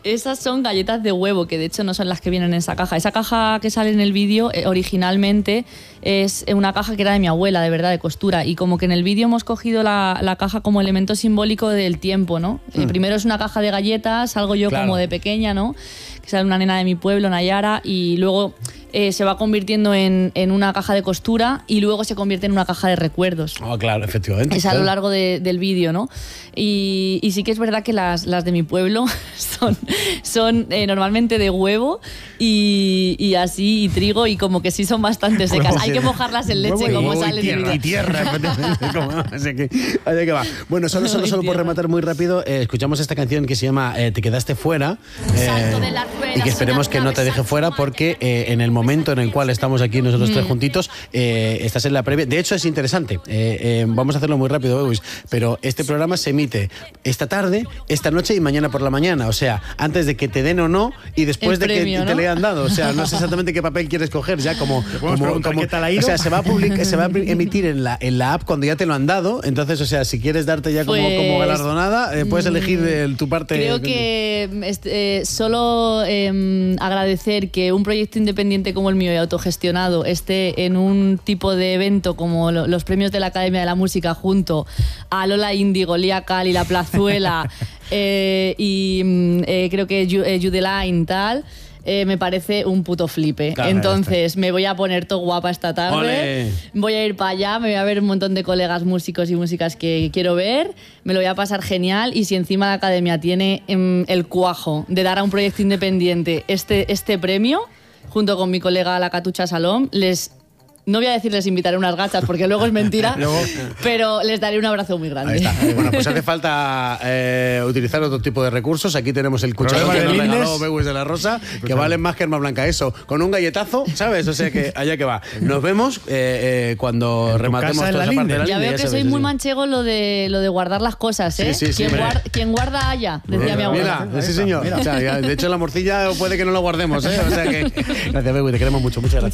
Esas son galletas de huevo, que de hecho no son las que vienen en esa caja. Esa caja que sale en el vídeo originalmente es una caja que era de mi abuela, de verdad, de costura. Y como que en el vídeo hemos cogido la caja como elemento simbólico del tiempo, ¿no? Primero es una caja de galletas, salgo yo como de pequeña, ¿no? Que sale una nena de mi pueblo, Nayara, y luego se va convirtiendo en una caja de costura y luego se convierte en una caja de recuerdos. Oh, claro, efectivamente. Es a lo largo del vídeo, ¿no? Y sí que es verdad que las de mi pueblo son normalmente de huevo y así, y trigo, y como que sí son bastante secas. Hay que mojarlas en leche, como sale en el vídeo. Y tierra. Así que va. Bueno, solo por rematar muy rápido, escuchamos esta canción que se llama Te quedaste fuera. Y que esperemos que no te deje fuera, porque en el momento en el cual estamos aquí nosotros tres juntitos, estás en la previa. De hecho, es interesante. Vamos a hacerlo muy rápido, Bebis, pero este programa se emite esta tarde, esta noche y mañana por la mañana. O sea, antes de que te den o no y después de que te le han dado. O sea, no sé exactamente qué papel quieres coger ya, como ¿qué tal ha ido? O sea, se va a emitir en la app cuando ya te lo han dado. Entonces, o sea, si quieres darte ya como galardonada, puedes elegir tu parte. Creo que solo agradecer que un proyecto independiente como el mío y autogestionado esté en un tipo de evento como los premios de la Academia de la Música junto a Lola Índigo, Lía Cali, La Plazuela y creo que Judeline tal. Me parece un puto flipe. Claro, entonces me voy a poner todo guapa esta tarde. ¡Olé! Voy a ir para allá, me voy a ver un montón de colegas músicos y músicas que quiero ver, me lo voy a pasar genial, y si encima la Academia tiene el cuajo de dar a un proyecto independiente este premio, junto con mi colega La Catucha Salom, no voy a decir les invitaré unas gachas porque luego es mentira, pero les daré un abrazo muy grande. Ahí está. Bueno, pues hace falta utilizar otro tipo de recursos. Aquí tenemos el cuchillo que nos regaló Bebis de la Rosa, que valen más que Arma Blanca. Eso, con un galletazo, ¿sabes? O sea que allá que va. Nos vemos cuando rematemos toda esa parte de la Ya línea. veo que soy muy manchego lo de guardar las cosas, ¿eh? Sí, quien guarda haya, decía mi abuela. Mira, sí señor. O sea, de hecho la morcilla puede que no lo guardemos, ¿eh? O sea que... Gracias, Bebis, te queremos mucho. Muchas gracias.